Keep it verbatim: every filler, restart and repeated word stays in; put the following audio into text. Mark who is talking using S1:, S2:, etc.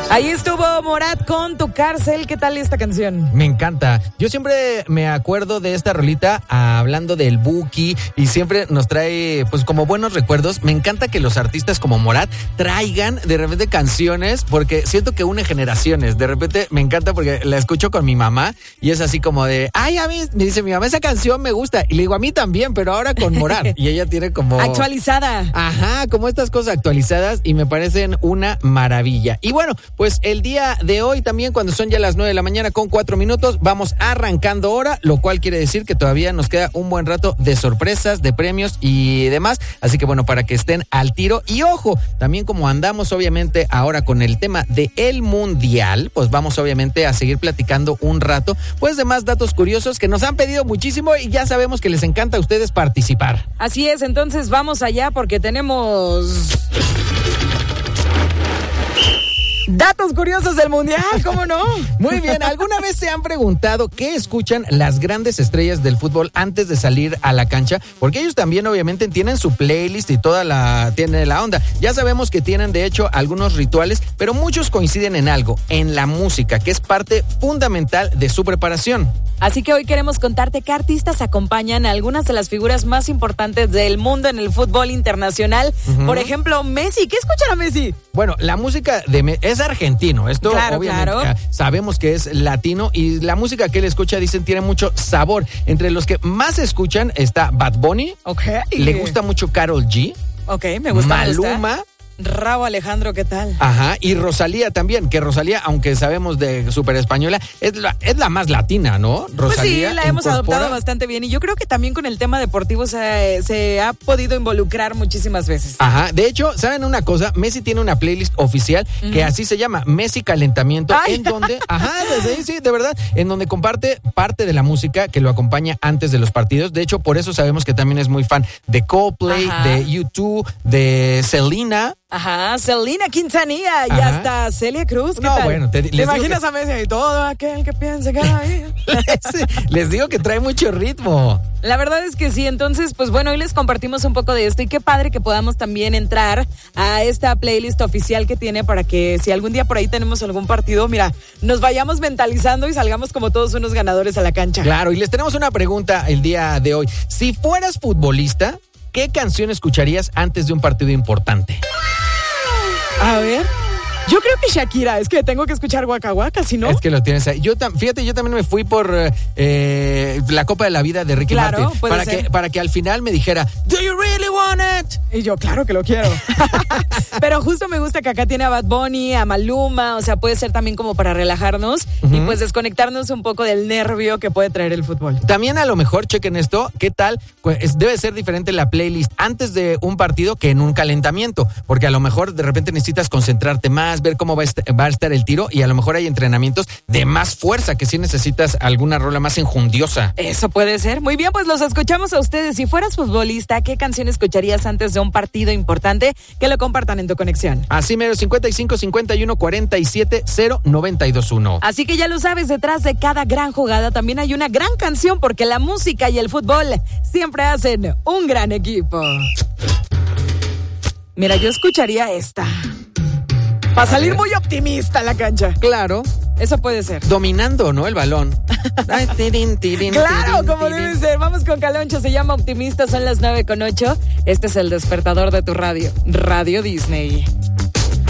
S1: Ahí estuvo Morat con Tu Cárcel. ¿Qué tal esta canción?
S2: Me encanta. Yo siempre me acuerdo de esta rolita ah, hablando del Buki y siempre nos trae pues como buenos recuerdos. Me encanta que los artistas como Morat traigan de repente canciones porque siento que une generaciones. De repente me encanta porque la escucho con mi mamá y es así como de, ay, a mí, me dice mi mamá, esa canción me gusta. Y le digo, a mí también, pero ahora con Morat. Y ella tiene como...
S1: Actualizada.
S2: Ajá, como estas cosas actualizadas y me parecen una maravilla. Y bueno, pues el día de hoy también, cuando son ya las nueve de la mañana con cuatro minutos, vamos arrancando hora, lo cual quiere decir que todavía nos queda un buen rato de sorpresas, de premios y demás. Así que bueno, para que estén al tiro. Y ojo, también como andamos obviamente ahora con el tema de el Mundial, pues vamos obviamente a seguir platicando un rato, pues de más datos curiosos que nos han pedido muchísimo y ya sabemos que les encanta a ustedes participar.
S1: Así es, entonces vamos allá porque tenemos... datos curiosos del Mundial, ¿cómo no?
S2: Muy bien, ¿alguna vez se han preguntado qué escuchan las grandes estrellas del fútbol antes de salir a la cancha? Porque ellos también obviamente tienen su playlist y toda la tienen la onda. Ya sabemos que tienen de hecho algunos rituales, pero muchos coinciden en algo, en la música, que es parte fundamental de su preparación.
S1: Así que hoy queremos contarte qué artistas acompañan a algunas de las figuras más importantes del mundo en el fútbol internacional. Uh-huh. Por ejemplo, Messi. ¿Qué escuchan a Messi?
S2: Bueno, la música de Messi es argentino. Esto
S1: claro,
S2: obviamente
S1: claro.
S2: sabemos que es latino y la música que él escucha, dicen, tiene mucho sabor. Entre los que más escuchan está Bad Bunny.
S1: Ok.
S2: Le gusta mucho Karol G.
S1: Ok, me gusta.
S2: Maluma.
S1: Me gusta. Rauw Alejandro, ¿qué tal?
S2: Ajá, y Rosalía también, que Rosalía, aunque sabemos de súper española, es la, es la más latina, ¿no? Rosalía.
S1: Pues sí, la hemos
S2: incorpora...
S1: adoptado bastante bien y yo creo que también con el tema deportivo se, se ha podido involucrar muchísimas veces.
S2: Ajá, de hecho, ¿saben una cosa? Messi tiene una playlist oficial uh-huh. que así se llama, Messi Calentamiento, Ay. en donde, ajá, desde ahí sí, de verdad, en donde comparte parte de la música que lo acompaña antes de los partidos. De hecho, por eso sabemos que también es muy fan de Coldplay, ajá. de U dos, de Selena.
S1: Ajá, Selena Quintanilla y Ajá. hasta Celia Cruz. ¿Qué
S2: no,
S1: tal?
S2: bueno, te,
S1: ¿Te imaginas que... a Messi y todo aquel que piense que hay?
S2: les, les digo que trae mucho ritmo.
S1: La verdad es que sí, entonces, pues bueno, hoy les compartimos un poco de esto y qué padre que podamos también entrar a esta playlist oficial que tiene para que si algún día por ahí tenemos algún partido, mira, nos vayamos mentalizando y salgamos como todos unos ganadores a la cancha.
S2: Claro, y les tenemos una pregunta el día de hoy. Si fueras futbolista, ¿qué canción escucharías antes de un partido importante?
S1: A ver, yo creo que Shakira, es que tengo que escuchar Waka Waka, si no.
S2: Es que lo tienes ahí. Yo tam, fíjate, yo también me fui por eh, la Copa de la Vida de Ricky
S1: claro,
S2: Martin.
S1: Puede
S2: para
S1: ser.
S2: que para que al final me dijera, ¿Do you really want it?
S1: Y yo, claro que lo quiero. Pero justo me gusta que acá tiene a Bad Bunny, a Maluma, o sea, puede ser también como para relajarnos uh-huh. y pues desconectarnos un poco del nervio que puede traer el fútbol.
S2: También a lo mejor, chequen esto, ¿qué tal? Pues debe ser diferente la playlist antes de un partido que en un calentamiento, porque a lo mejor de repente necesitas concentrarte más, ver cómo va a, est- va a estar el tiro y a lo mejor hay entrenamientos de más fuerza, que sí necesitas alguna rola más enjundiosa.
S1: Eso puede ser. Muy bien, pues los escuchamos a ustedes. Si fueras futbolista, ¿qué canción escucharías antes de un partido importante? Que lo compartan en tu conexión.
S2: Así mero, cincuenta y cinco, cincuenta y uno, cuarenta y siete, cero, noventa y dos, uno.
S1: Así que ya lo sabes, detrás de cada gran jugada también hay una gran canción, porque la música y el fútbol siempre hacen un gran equipo. Mira, yo escucharía esta. Para salir muy optimista a la cancha.
S2: Claro.
S1: Eso puede ser.
S2: Dominando, ¿no? El balón. Ay, tirin, tirin,
S1: claro,
S2: tirin,
S1: como
S2: tirin.
S1: debe ser. Vamos con Caloncho, se llama Optimista, son las nueve con ocho. Este es el despertador de tu radio, Radio Disney.